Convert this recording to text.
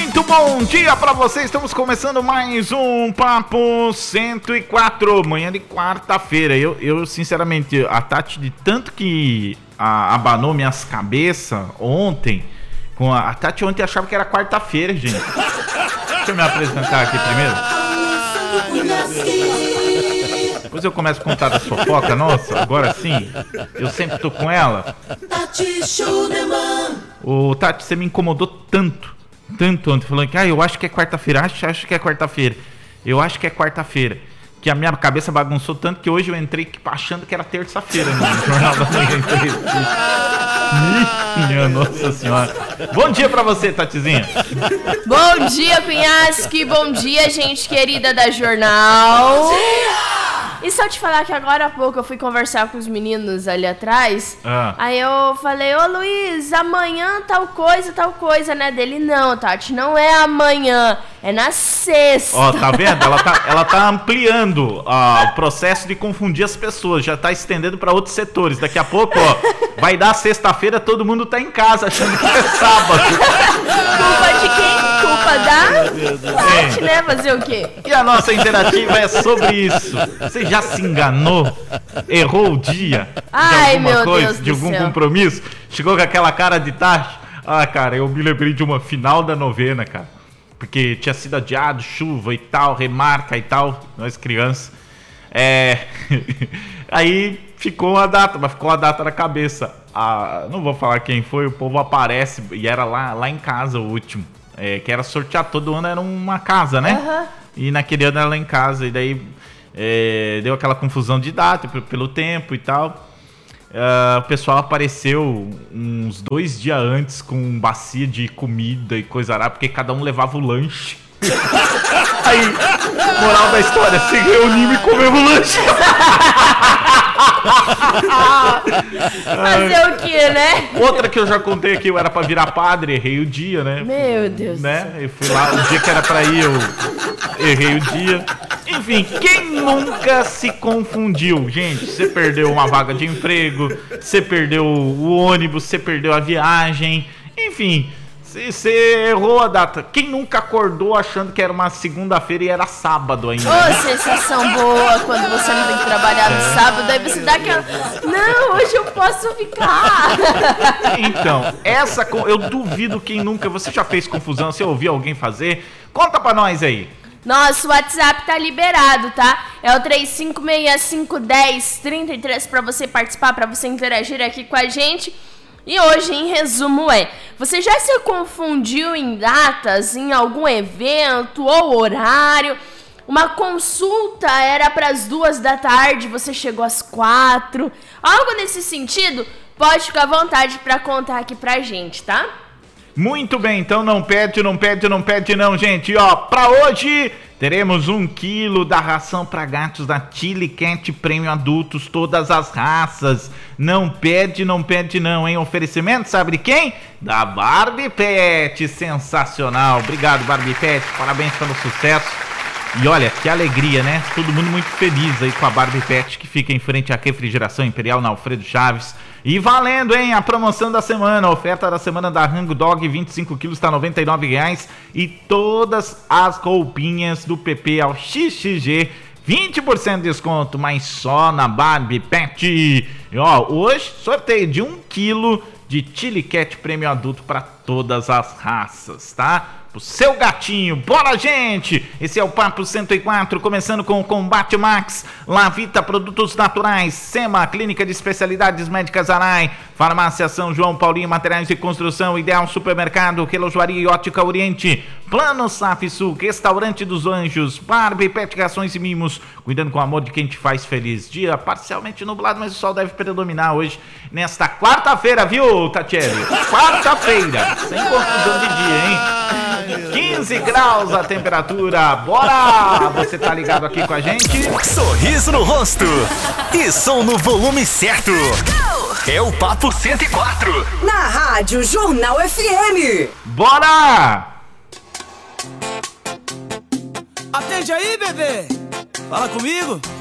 Muito bom dia pra vocês, estamos começando mais um Papo 104, manhã de quarta-feira. Eu sinceramente, a Tati, de tanto que abanou minhas cabeças ontem, a Tati ontem achava que era quarta-feira, gente. Deixa eu me apresentar aqui primeiro. Depois eu começo a contar da fofoca, nossa, agora sim, eu sempre tô com ela. Tati Schunemann. Ô Tati, você me incomodou tanto ontem, falando que eu acho que é quarta-feira, acho que é quarta-feira, eu acho que é quarta-feira, que a minha cabeça bagunçou tanto que hoje eu entrei achando que era terça-feira no Jornal da Manhã. Minha Nossa Senhora. Bom dia pra você, Tatizinha. Bom dia, Cunhasque, bom dia, gente querida da Jornal. Bom dia! E só te falar que agora há pouco eu fui conversar com os meninos ali atrás. Aí eu falei, ô Luiz, amanhã tal coisa, né? Dele, não, Tati, não é amanhã, é na sexta. Ó, tá vendo? Ela tá ampliando o processo de confundir as pessoas, já tá estendendo pra outros setores. Daqui a pouco, ó, vai dar sexta-feira, todo mundo tá em casa achando que é sábado. Culpa de quem? Culpa da Tati, né? Fazer o quê? E a nossa interativa é sobre isso. Você já se enganou? Errou o dia? Ai, de alguma meu coisa, Deus do de algum céu. compromisso? Chegou com aquela cara de Tati? Ah, cara, eu me lembrei de uma final da novena, cara. Porque tinha sido adiado, chuva e tal, remarca e tal, nós crianças. Aí ficou a data, mas ficou a data na cabeça. Não vou falar quem foi, o povo aparece, e era lá em casa o último. Que era sorteado, todo ano era uma casa, né? Uhum. E naquele ano era lá em casa, e daí deu aquela confusão de data pelo tempo e tal. O pessoal apareceu uns 2 dias antes com bacia de comida e coisa arada, porque cada um levava o lanche. Aí, moral da história, se reunimos e comemos lanche. Fazer o que, né? Outra que eu já contei aqui, eu era pra virar padre, errei o dia, né? Meu Deus. Né? Eu fui lá, o dia que era pra ir, eu errei o dia. Enfim, quem nunca se confundiu? Gente, você perdeu uma vaga de emprego, você perdeu o ônibus, você perdeu a viagem, enfim, você errou a data. Quem nunca acordou achando que era uma segunda-feira e era sábado ainda? Ô, sensação boa quando você não tem que trabalhar no sábado, aí você dá aquela... Não, hoje eu posso ficar. Então, eu duvido quem nunca... Você já fez confusão? Você ouviu alguém fazer? Conta pra nós aí. Nosso WhatsApp tá liberado, tá? É o 35651033 pra você participar, pra você interagir aqui com a gente. E hoje, em resumo, você já se confundiu em datas, em algum evento ou horário? Uma consulta era para as 2 da tarde, você chegou às 4. Algo nesse sentido? Pode ficar à vontade para contar aqui pra gente, tá? Muito bem, então não pede não, gente. Ó, pra hoje teremos 1 quilo da ração para gatos da Chili Cat Prêmio Adultos, todas as raças. Não pede não, hein? Oferecimento, sabe de quem? Da Barbie Pet, sensacional. Obrigado, Barbie Pet, parabéns pelo sucesso. E olha, que alegria, né? Todo mundo muito feliz aí com a Barbie Pet, que fica em frente à Refrigeração Imperial na Alfredo Chaves. E valendo, hein? A promoção da semana, a oferta da semana da Rango Dog, 25 quilos, tá R$ 99,00. E todas as roupinhas do PP ao XXG, 20% de desconto, mas só na Barbie Pet. E ó, hoje sorteio de 1 quilo de Chili Cat Prêmio Adulto para todas as raças, tá? Pro seu gatinho, bora gente! Esse é o Papo 104, começando com o Combate Max, Lavita Produtos Naturais, SEMA, Clínica de Especialidades Médicas Arai, Farmácia São João, Paulinho Materiais de Construção, Ideal Supermercado, Relojoaria e Ótica Oriente, Plano Safsul, Restaurante dos Anjos, Barbie, Pet, Rações e Mimos, cuidando com o amor de quem te faz feliz. Dia parcialmente nublado, mas o sol deve predominar hoje, nesta quarta-feira, viu, Tatiele? Quarta-feira, sem confusão de dia, hein? 15 graus a temperatura, bora! Você tá ligado aqui com a gente? Sorriso no rosto e som no volume certo. É o Papo 104 na Rádio Jornal FM. Bora! Atende aí, bebê. Fala comigo.